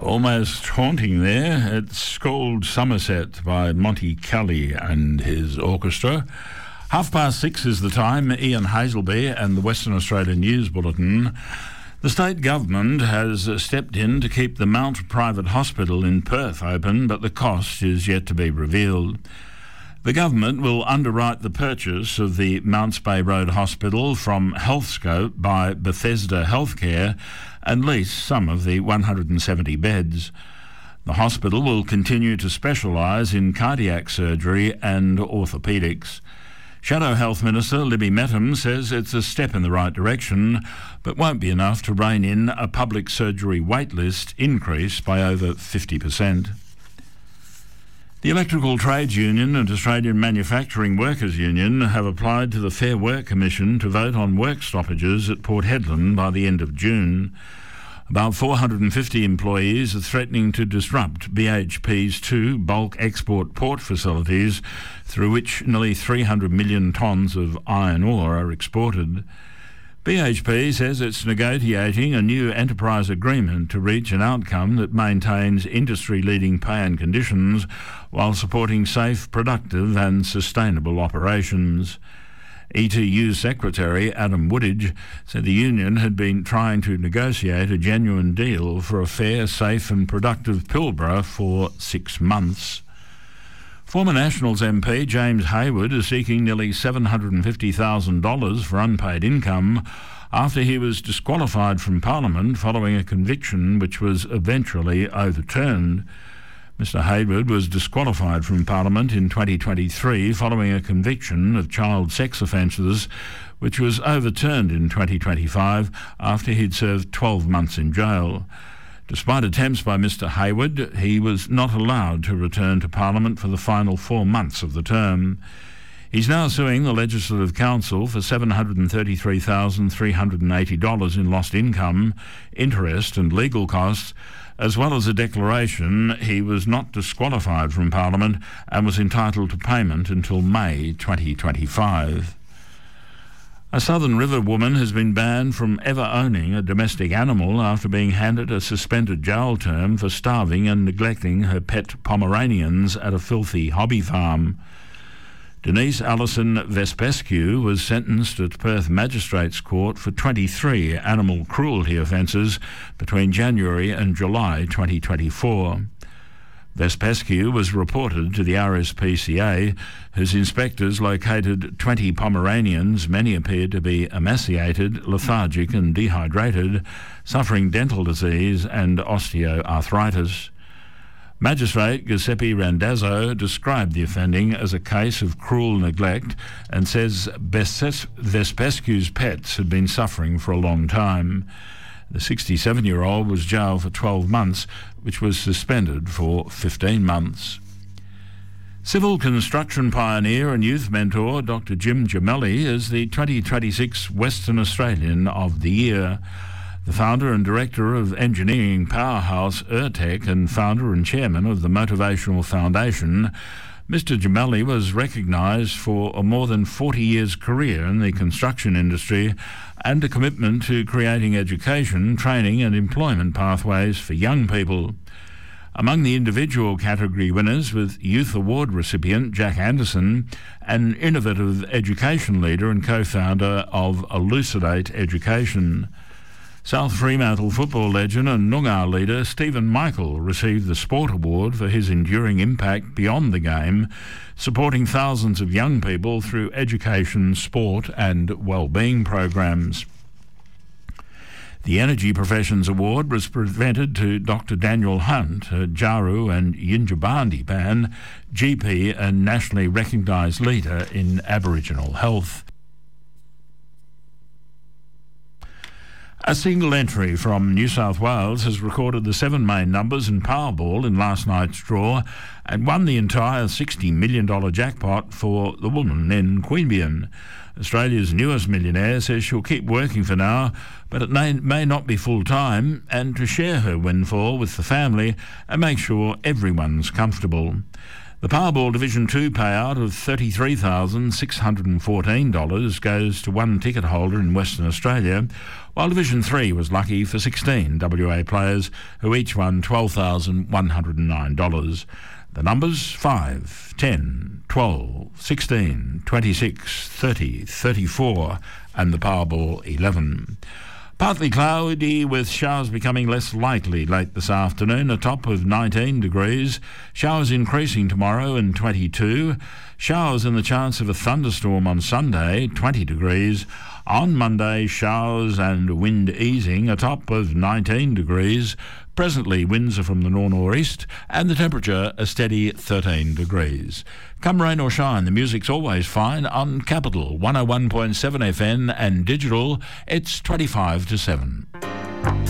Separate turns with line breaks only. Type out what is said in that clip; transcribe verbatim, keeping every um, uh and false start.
Almost haunting there. It's called Somerset by Monty Kelly and his orchestra. Half past six is the time. Ian Hazelby and the Western Australia News Bulletin. The state government has stepped in to keep the Mount Private Hospital in Perth open, but the cost is yet to be revealed. The government will underwrite the purchase of the Mounts Bay Road Hospital from Healthscope by Bethesda Healthcare and lease some of the one hundred seventy beds. The hospital will continue to specialise in cardiac surgery and orthopaedics. Shadow Health Minister Libby Mettam says it's a step in the right direction, but won't be enough to rein in a public surgery waitlist increase by over fifty percent. The Electrical Trades Union and Australian Manufacturing Workers Union have applied to the Fair Work Commission to vote on work stoppages at Port Hedland by the end of June. About four hundred fifty employees are threatening to disrupt B H P's two bulk export port facilities through which nearly three hundred million tonnes of iron ore are exported. B H P says it's negotiating a new enterprise agreement to reach an outcome that maintains industry-leading pay and conditions while supporting safe, productive and sustainable operations. E T U Secretary Adam Woodidge said the union had been trying to negotiate a genuine deal for a fair, safe and productive Pilbara for six months. Former Nationals M P James Hayward is seeking nearly seven hundred fifty thousand dollars for unpaid income after he was disqualified from Parliament following a conviction which was eventually overturned. Mister Hayward was disqualified from Parliament in twenty twenty-three following a conviction of child sex offences which was overturned in twenty twenty-five after he'd served twelve months in jail. Despite attempts by Mister Hayward, he was not allowed to return to Parliament for the final four months of the term. He's now suing the Legislative Council for seven hundred thirty-three thousand three hundred eighty dollars in lost income, interest and legal costs, as well as a declaration he was not disqualified from Parliament and was entitled to payment until May twenty twenty-five. A Southern River woman has been banned from ever owning a domestic animal after being handed a suspended jail term for starving and neglecting her pet Pomeranians at a filthy hobby farm. Denise Allison Vespescu was sentenced at Perth Magistrates Court for twenty-three animal cruelty offences between January and July twenty twenty-four. Vespescu was reported to the R S P C A, whose inspectors located twenty Pomeranians. Many appeared to be emaciated, lethargic and dehydrated, suffering dental disease and osteoarthritis. Magistrate Giuseppe Randazzo described the offending as a case of cruel neglect and says Vespescu's pets had been suffering for a long time. The sixty-seven-year-old was jailed for twelve months, which was suspended for fifteen months. Civil construction pioneer and youth mentor Doctor Jim Gemelli is the twenty twenty-six Western Australian of the Year. The founder and director of engineering powerhouse Urtec and founder and chairman of the Motivational Foundation, Mister Gemelli was recognised for a more than forty years career in the construction industry and a commitment to creating education, training and employment pathways for young people. Among the individual category winners with Youth Award recipient Jack Anderson, an innovative education leader and co-founder of Elucidate Education. South Fremantle football legend and Noongar leader Stephen Michael received the Sport Award for his enduring impact beyond the game, supporting thousands of young people through education, sport and well-being programs. The Energy Professions Award was presented to Doctor Daniel Hunt, a Jaru and Yindjibarndi band, G P and nationally recognised leader in Aboriginal health. A single entry from New South Wales has recorded the seven main numbers in Powerball in last night's draw and won the entire sixty million dollars jackpot for the woman in Queanbeyan. Australia's newest millionaire says she'll keep working for now, but it may, may not be full-time, and to share her windfall with the family and make sure everyone's comfortable. The Powerball Division two payout of thirty-three thousand six hundred fourteen dollars goes to one ticket holder in Western Australia, while Division three was lucky for sixteen W A players who each won twelve thousand one hundred nine dollars. The numbers five, ten, twelve, sixteen, twenty-six, thirty, thirty-four and the Powerball eleven. Partly cloudy with showers becoming less likely late this afternoon, a top of nineteen degrees. Showers increasing tomorrow and twenty-two. Showers and the chance of a thunderstorm on Sunday, twenty degrees. On Monday, showers and wind easing, a top of nineteen degrees. Presently, winds are from the nor'-nor'east and the temperature a steady thirteen degrees. Come rain or shine, the music's always fine on Capital one oh one point seven F M and digital, it's twenty-five to seven.